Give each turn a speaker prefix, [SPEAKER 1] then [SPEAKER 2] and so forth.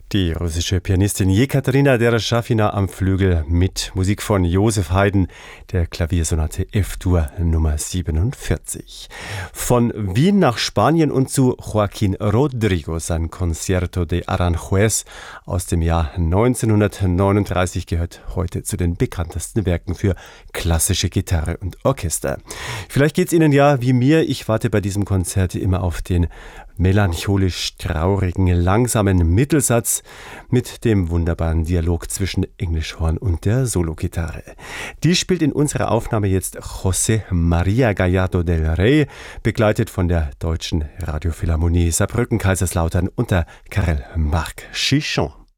[SPEAKER 1] Die russische Pianistin Jekaterina Dereshafina am Flügel mit Musik von Josef Haydn, der Klaviersonate F-Dur Nummer 47. Von Wien nach Spanien und zu Joaquín Rodrigo, sein Concierto de Aranjuez aus dem Jahr 1939 gehört heute zu den bekanntesten Werken für klassische Gitarre und Orchester. Vielleicht geht's Ihnen ja wie mir, ich warte bei diesem Konzert immer auf den melancholisch traurigen, langsamen Mittelsatz mit dem wunderbaren Dialog zwischen Englischhorn und der Sologitarre. Die spielt in unserer Aufnahme jetzt José María Gallardo del Rey, begleitet von der Deutschen Radiophilharmonie Saarbrücken-Kaiserslautern unter Karel Marc Chichon.